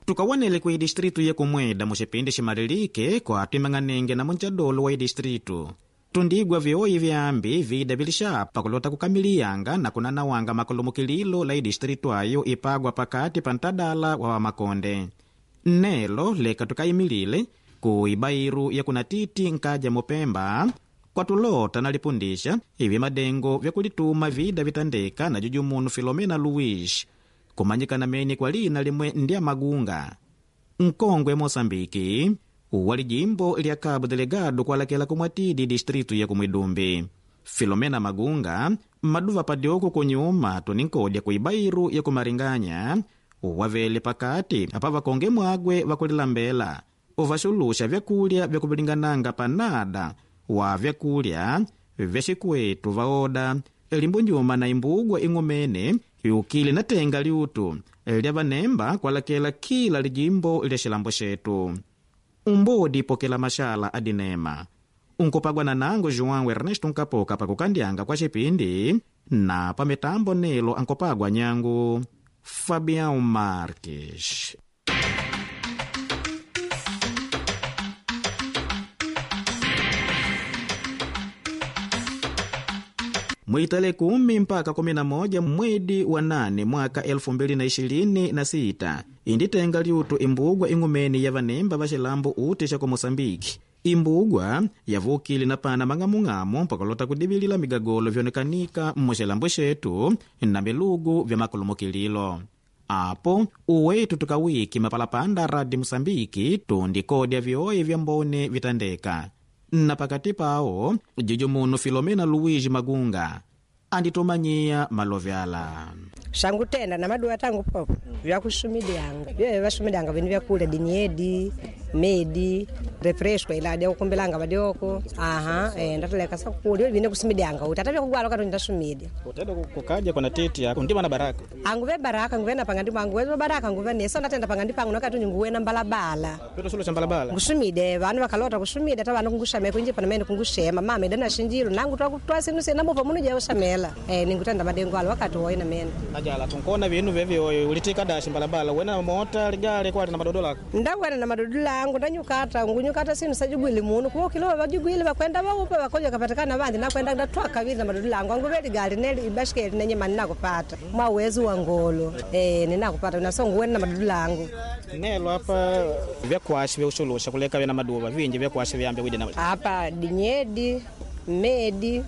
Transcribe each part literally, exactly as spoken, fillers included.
tukawanele ku distritu ye kumweda muxipindi ximalilike kwa twimang'anenge na munjadolo wa distritu tundigwa vyoyi vyambi vida vilixapa kulota kukamiliyanga na kunanawanga makulumukililo la distritu ayo ipagwa pakati pa ntadala wa wamakonde nelo leka tukayimilile ku ibairu ya kunatiti nkaja mupemba kwa tulota na lipundisha ivi madengo vyakulituma vida vitandeka na jujumunu Filomena Luiz kumanyikana meni kwa lina limwe ndia Magunga nkongwe Mosambiki wali jimbo lya Cabo Delegado kualakela kumwatidi distritu ya kumwidumbi. Filomena Magunga maduva padioko kunyuma tuninkodya kuibairu ya kumaringanya wavele pakati apa vakonge mwagwe vakulilambela uvashulusha vyakulya vyakubilingananga panada wa vyakulya vyashikwetu vaoda limbunjuma na imbugwa ing'umene yukili na tenga liutu lya vanemba kualakela kila lijimbo lya xilambo xetu umbodi pokela mashala adinema unkopagwa na nango João Ernesto Nkapoka pakukandyanga kwa xipindi na pametambo nelo ankopagwa nyangu Fabião Marques. Mwitale kumi mpaka kumi na moja mwedi wa nane mwaka elfu mbili na ishirini na sita inditenga liutu imbugwa ing'umeni ya vanemba vaxilambo utisha ku Mosambiki. Imbugwa yavukili na pana mang'amung'amu pakalota kudibilila migagolo vyonekanika muxilambo xetu na milugu vya makulumukililo. Apo uwetu tukawiki mapalapanda radi Mosambiki tundikodya vyoyi vya mbone vitandeka. Na pakati pao jujumunu Filomena Luiz Magunga anditumanyia malovyala shangu tena na maduwa tangu popo vyakusumidanga vyo vasumidanga vini vyakula diniedi medi refresco ila dia kumbelanga badioko aha eh ndatuleka sakuli vini kusumidanga utata vyakugwala kato ndasumidi utenda kukaja kuna titi yako ndima na baraka anguve baraka nguve na pangandi pangu wezo baraka nguve nesa ndatenda pangandi pangu nakati nguwe na mbalabala peto solo chambalabala kusumide vanu vakalota kusumida ta vanu kungushame kunje pana mene kungushema mama dana shinjilo nangu twakutwa sinu sena mopa munu je usamela eh ningutanda madengo alo wakati woina mene ajala tunkona vinu vevyo ulitika dashi mbalabala wena mota ligale kwali na madodola ndawena na madodola angu ndanyukata ngunyukata sinu sajugwili munu kuo kilo vajugwili vakwenda vaupe vakoja kapatikana vandi nakwenda ndatwa kavili na madodola angu angu veli gali neli ibashkeli nenye mani nakupata mwa uwezo wa ngolo eh ninakupata unasongu wena na madodola angu nelo hapa vyakwashi vyushulusha kuleka vena maduva vinji vyakwashi vyambe widi na hapa dinyedi medi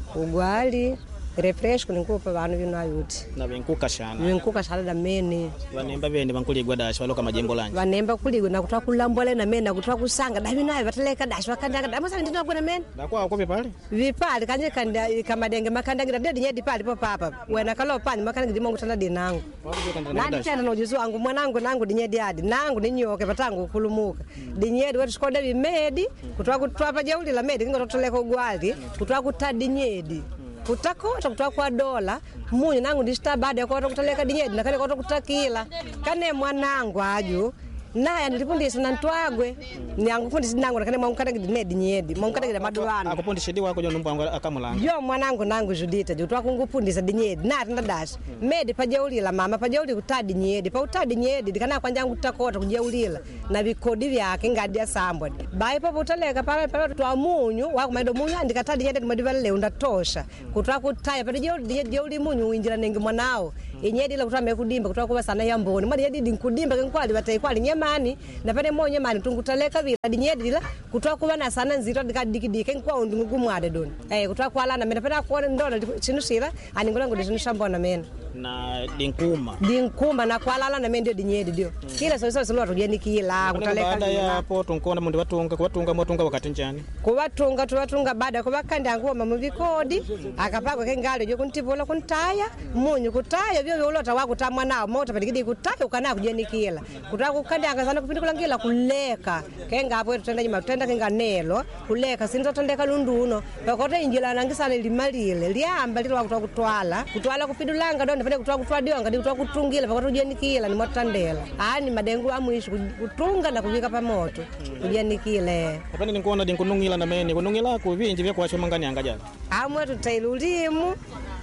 ugwali refresco nikupa vanu vino ayuti na vinkuka shana vinkuka shana da mene vanemba vende vankuligwa dashi waloka majimbo lanje vanemba kuligwa na kutwa kulambole na mene na kutwa kusanga davi nayo vataleka dashi wakandanga damu sana ndino kuna mene dakwa uko vipale vipale kanje kanda kama denge makandangira dedi nyedi pale po papa wena kalo pani makandangira dimongo tana dinangu nandi tena no juzu wangu mwanangu nangu dinyedi adi nangu ninyoke patangu kulumuka dinyedi wetu skoda vimedi kutwa kutwa pa jeuli la medi ngoto toleka ugwali kutwa kutadi nyedi kutakota kutwa kwa dola munyu nangu ndishita baada ya kwa kutaleka dinyedi na kale kwa kutakila kane mwanangu aju naye nilipundisa na ntwagwe nyangu fundisa nangu na kane mwamukata dinyedi nyedi mwamukata madulano akupundisha diwa ko jonumba wangu akamulanga yo mwanangu nangu Judita jo twakungupundisa dinyedi na tanda dash medi pajaulila mama pajauli kutadi nyedi pa utadi nyedi kana kwanjangu takota kujaulila na vikodi vyake ngadi ya sambwa bai pa utaleka pale pale twa munyu wako maido munyu andikatadi nyedi madivalele undatosha kutwa kutaya pa dijauli dijauli munyu uinjira nengi mwanao inyedi la kutwa mekudimba kutwa kuba sana ya mboni mali yedi dinkudimba kenkwali batai kwali nyemani na pale monye mani tungutaleka vila dinyedi la kutwa kuba na sana nzito dikadikidike kwa ndungumwade don eh kutwa kwala na mena pata kuona ndona sinusira aningola ngodi sinushambo na mena na dinkuma dinkuma na kwala na mende dinyedi dio kila sasa solo tugeni kila kutaleka baada ya hapo tunkona mundi watunga kuwatunga motunga wakati njani kuwatunga tuwatunga baada kubakanda nguo mamu vikodi akapagwa kengale jo kuntivola kuntaya munyu kutaya vyo ulota wako tamwa nao mota patikidi kutaya ukana kujeni kila kutaka kukanda akasana kupindikula ngila kuleka kenga hapo tutenda nyuma tutenda kenga nelo kuleka sinzo tendeka lunduno bakota injila nangisale limalile liamba lilo wakutwa kutwala kutwala kupidulanga ndo pale kutwa kutwadio ngadi kutwa kutungila bakota kujeni kila ni motandela ani madengu amwishi kutunga na kuvika pa moto kujeni kile hapana nikuona dinkunungila na meni kunungila ku vinji vya kwasho mangani angaja amwe tutailulimu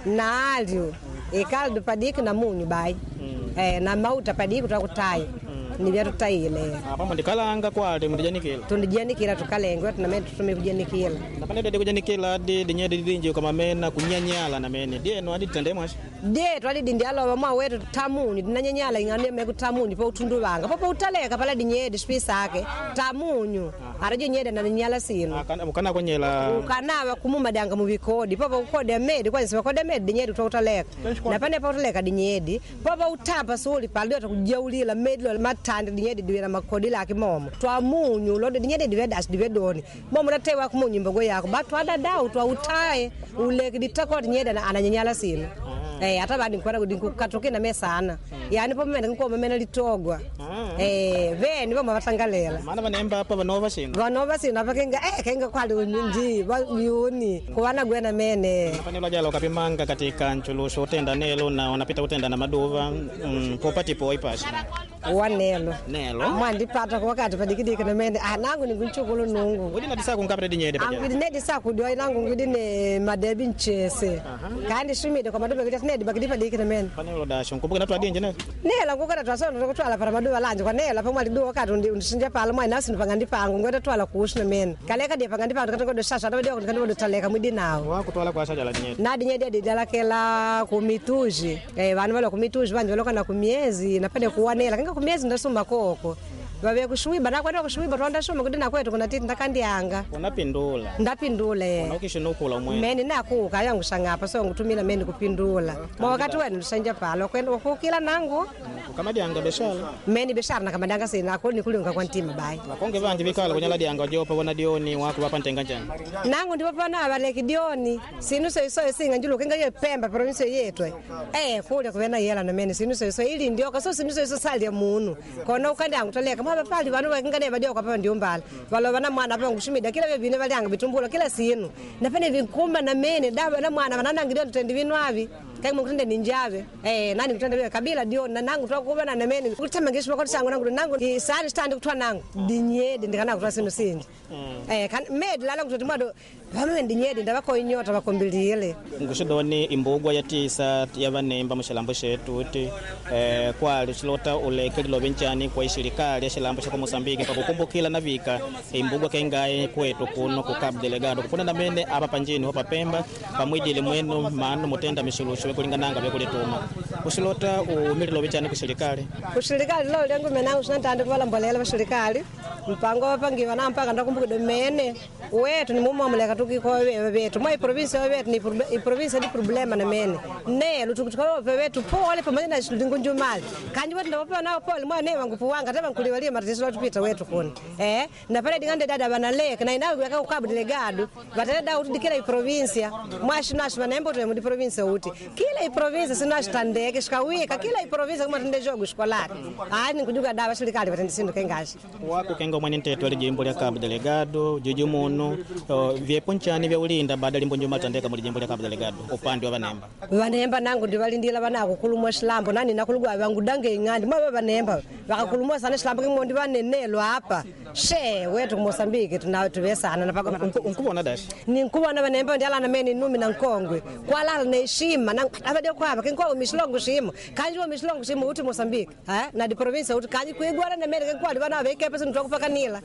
na alio ekaldo padiki na munyu bai mm. eh na mauta padiki tutakutaya mm. ni vya tutaile apa mundikalanga kwale mundijanikila tundijanikila tukalengwa tunamene tumebujanikila napane de kujanikila de dinye de dinje kama mena kunyanyala na mene de no adi tandemwa de twali dindialo bamwa wetu tamuni dinanyanyala ingane me kutamuni pa utundu banga papa utaleka pala dinye de spisa ake tamunyu araje nyede na nyala sino ukana konyela ukana kumuma danga mu bikodi papa ukode medi kwanza bakode medi dinye tutaleka napane pa utaleka dinye papa utapa soli pala ndio kujaulila medi lo matande dinye diwe na makodi la kimomo twamunyu lo dinye diwe das diwe doni momo natewa kumunyu mbogo yako batu adada utwa utae ule kiditakoti nyede na ananyanyala sino eh hata badi nkwana kudikatoke na mesana yani po mena ngoma mena litogwa eh veni voma vatangalela mana vanemba hapa vanova sino vanova sino vakenga eh kenga kwali unji vayuni kuwana gwena mene panelo jalo kapimanga katika nchulusho utenda nelo na unapita utenda na maduva mm, popati po ipashi wanelo nelo mwandi pata kwa wakati padikidika na mene ah nangu ni kunchukulu nungu udi na disaku ngapre dinyede paja angudi ne disaku dio nangu ngudi ne madebi nchese kandi shimide kwa maduva kiti nedi bakidipa dikina mene panelo dasho nkumbuka na twadinje ne nela ngukata twasona kutwala para maduva lanje kwa nela pamwe lido wakati undishinja pala mwana nasi ndipangandi pangu ngweta twala kushna mene kaleka dia pangandi pangu katoko do shasha tabadio ndikando do taleka mwidi nawo wakutwala kwa shaja la dinyede na dinyede didalakela kumituji eh vanu vale kumituji vandu vale kana kumiezi napende kuwanela kinga kumiezi ndasumba koko vabe kushuiba nakwenda kushuiba twanda shoma kudina kwetu kuna titi ndakandianga unapindula ndapindule unokishinukula umwe meni nakuka yangu shangapa so ngutumila meni kupindula mwa wakati wenu ndishanja pala kwenda ukukila nangu kamadi anga beshala meni beshara na kamadanga sina akoni kulinga kwa ntima bai wakonge vangi vikala kunyala dianga jopa wana dioni wako wapa ntenga njani nangu ndipo pana abaleki dioni sinu so so singa njulu kinga ye Pemba province yetu eh kule kuwena yela na meni sinu so so ili ndio kaso sinu so so sali ya munu kona ukanda ngutoleka mwa pali vanu wakingane badio kwa papa ndio mbala valo vana mwana pa ngushimida kila vibine valyanga bitumbula kila sinu napene vinkumba na meni daba na mwana vanana ngidio tutendi vinu avi kai mukutende ninjave eh nani kutende kabila dio na nangu twakubana na meni kutama ngishwa kwa sangu nangu nangu isali stand kutwa nangu dinyede ndikana kutwa sinu sinji eh kan med lala kuti mwado vamwe dinyede ndabako inyota bakombilile ngushidoni imbugwa ya tisa ya vanemba mushilambo shetu uti eh kwali chilota uleke lilo benchani kwa ishirikali ya shilambo shako Mozambique pakukumbukila na vika imbugwa kengaye kwetu kuno ku Cabo Delgado kuna na mene apa panjini hopa Pemba pamwijili mwenu manu mutenda mishulusho kulingana nga bekulituma ushilota umililo benchani ku shirikali ku shirikali lo lengo menangu shinatande kuvala mbolela ba shirikali mpango wapangiwa na mpaka ndakumbuka do mene wetu ni mumo amleka tukiko wetu mwa province wetu ni province ni problema na mene ne lutukutiko wetu pole pamoja na shindingu njumali kanji wetu ndapopa nao pole mwa ne wangu puwanga taba nkuliwalia matatizo watu pita wetu kuni eh na pale dingande dada bana leka na inawe kwa Cabo Delgado batenda utudikira i province mwa shinashi manembo to mu province uti kila i province sinashi tandeke shikawika kila i province kama tende jogo shikolati ah ni kujuga dawa shirikali batende sindu kengashi wako kenga mwenye nteto ali jimbo lya Cabo Delgado jujumuno vyepo nchani vya ulinda baada limbo njuma tandeka mu jimbo lya Cabo Delgado upande wa vanemba vanemba nangu ndivalindila vanako kulumwa shilambo nani nakulugwa vangu dange ingandi mwa vanemba vakakulumwa sana shilambo kimondi vanenelo hapa she wetu ku Mozambique tunatuvesana na paka unkubona dashi ni nkubona vanemba ndiala na meni numi na nkongwe kwalala na heshima na abade kwaba kenko mishilongo shimo kanji wa mishilongo shimo uti Mozambique ha na di province uti kanji kuigwara na meni kenko vana veke pesa ntokupakanila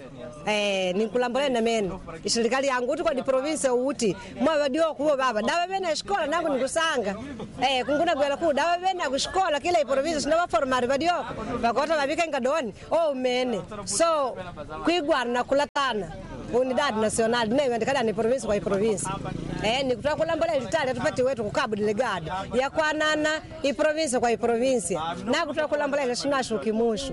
eh ni kulambole na meni serikali yangu uti kwa di province uti mwa vadio kuwa baba dawa vena shikola nangu nikusanga eh kunguna gwela ku dawa vena kushikola kila i province sina formari vadio vakota vavika ngadoni oh mene so kuigwara na kulatana unidad national ne ndikada ni province kwa province eh ni kutoka kulambole litali tupati wetu ku Cabo Delgado ya kwanana i province kwa province na kutoka kulambole national kimushu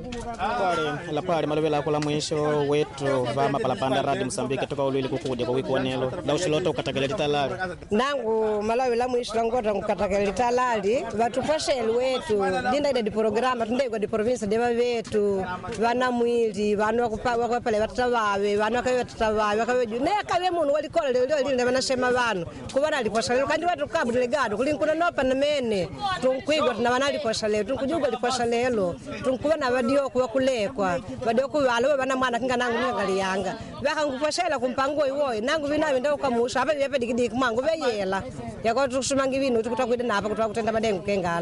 pale la pale malobela kula mwisho wetu vama pala panda radi Mozambique toka ulili kukuja kwa wiki wanelo da ushilota ukatakele litalali nangu malawi la mwisho ngota kukatakele litalali vatupashel wetu dinda ide programa tunde kwa di province de vetu vana mwili vana kupawa kwa pale vatavawe vana kwa vatavawe kwa ne kawe munhu walikola leo leo ndana shema vanu kubana alipasha kandi watu Cabo Delgado kulinkuna nopa na mene tunkwigwa tuna vana alipasha leo tunkujuga alipasha lelo tunkubana vadio kwa kulekwa vadio kuwalo vana mwana kinga nangu ngali yanga vakangupashela kumpango iwoyi nangu vinawe ndo kamusha hapa yepe dikidi kumangu veyela yako tukushumangi vino tukutakwida napa kutwa kutenda madengu kengala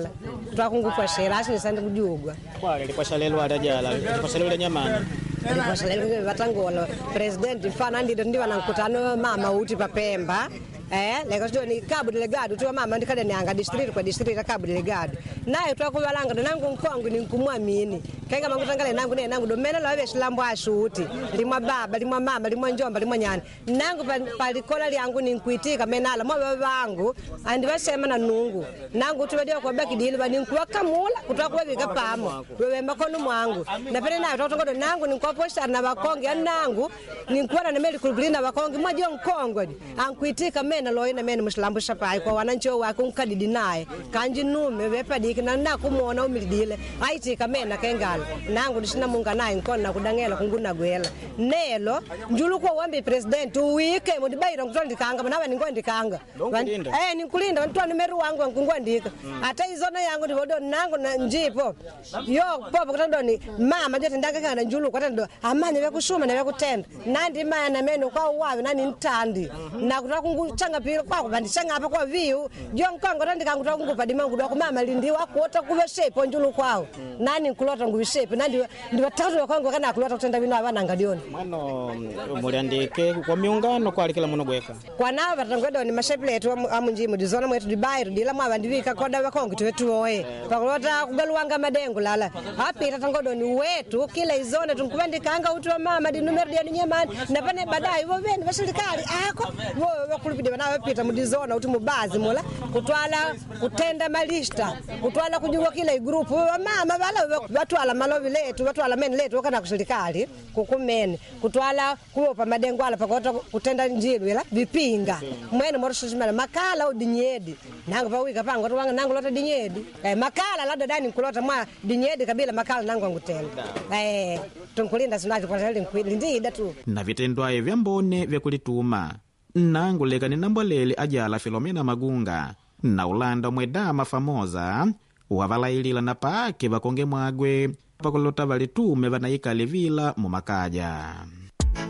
twakungupa shera asi nisandi kujugwa kwale likwashalelwa atajala likwashalelwa nyamani likwashalelwa vatangola president mfana ndido ndiwa na mkutano mama uti papemba eh leko sto ni cabo delegado tu mama ndikade nyanga district kwa district cabo delegado naye twakubalanga nangu nkongo ni nkumwamini kenga mangutangale nangu ne nangu domene lawe shilambo ashuti limwa baba limwa mama limwa njomba limwa nyana nangu palikola lyangu ni nkuitika menala mwa bangu andi basema na nungu nangu tuwedia kwa baki dili bani nkuwa kamula kutwa bika pamo wewe makono mwangu na pele nayo totongodo nangu ni kwa posta na bakonge nangu ni nkuwa na meli kulina bakonge mwaje nkongo ankuitika na loina mena muslambo shapai kwa wanancho wako nkadidi naye kanji nume bepadiki na na kumuona umilidile aiti kamena kengala nangu ndishina munga naye nkona kudangela kunguna gwela nelo njulu kwa wambi president uwike mudibaira ngutondikanga nawe ningondikanga eh nikulinda wantwa numeru wangu ngungondika ata izona yangu ndivodo nangu na njipo yo popo kutandoni mama jote ndanga kana njulu kwatando amanye bekushuma na bekutenda nandi mana meno kwa wawe nani ntandi na kutakungu changa pira kwa kubandishanga apa kwa viu jo nkongo tandika ngutangupa dimangu dwa kumama lindiwa kuota kuve shape njulu kwao nani kulota nguvi shape nandi ndibatatu kwangu kana kulota kutenda bino abana ngadioni mano muliandike kwa miungano kwa kila muno gweka kwa nava batangwedo ni mashape letu amunji mudizona mwetu dibairo dila mwa bandivika koda bakongo twetu oe pakulota kugaluwanga madengo lala apita tangodo ni wetu kila izone tunkubandikanga utu wa mama di numero dia nyemani na pane badai bo bene basirikali ako bo bakulupide bana bapita mudizona utu mubazi mola kutwala kutenda malista kutwala kujua kila igrupu wa mama bala batwala malovi letu batwala men letu kana kuserikali kukumene kutwala kuopa madengo ala pakota kutenda njilwela vipinga mwene moroshisimala makala udinyedi nangu pawika pango twanga nangu lota dinyedi eh makala lada dani kulota mwa dinyedi kabila makala nangu ngutenda eh tunkulinda sinaji kwa hali ndida tu na vitendwaye vya mbone vya kulituma nangu lekani nambwalele ajala Filomena Magunga na ulanda mwedama famoza wavalailila na pake vakonge mwagwe pakulota valitume vanaikale vila mumakaja.